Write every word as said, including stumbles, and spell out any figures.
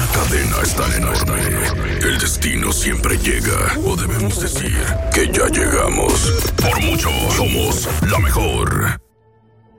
cadena es tan enorme que el destino siempre llega. O debemos decir que ya llegamos. Por mucho, somos la mejor.